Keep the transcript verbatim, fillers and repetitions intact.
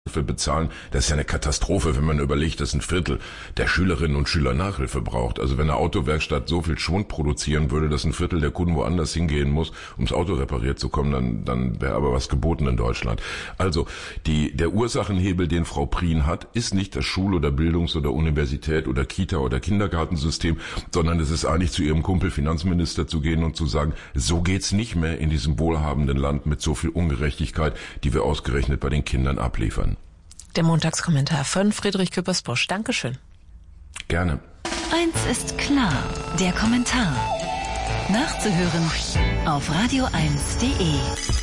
bezahlen, das ist ja eine Katastrophe, wenn man überlegt, dass ein Viertel der Schülerinnen und Schüler Nachhilfe braucht. Also wenn eine Autowerkstatt so viel Schwund produzieren würde, dass ein Viertel der Kunden woanders hingehen muss, ums Auto repariert zu kommen, dann, dann wäre aber was geboten in Deutschland. Also die, der Ursachenhebel, den Frau Prien hat, ist nicht das Schul- oder Bildungs- oder Universität oder Kita- oder Kindergartensystem, sondern es ist eigentlich zu ihrem Kumpel Finanzminister zu gehen und zu sagen, so geht's nicht mehr in diesem wohlhabenden Land mit so viel Ungerechtigkeit, die wir ausgerechnet bei den Kindern abliefern. Der Montagskommentar von Friedrich Küppersbusch. Dankeschön. Gerne. Eins ist klar, der Kommentar. Nachzuhören auf radio eins punkt de.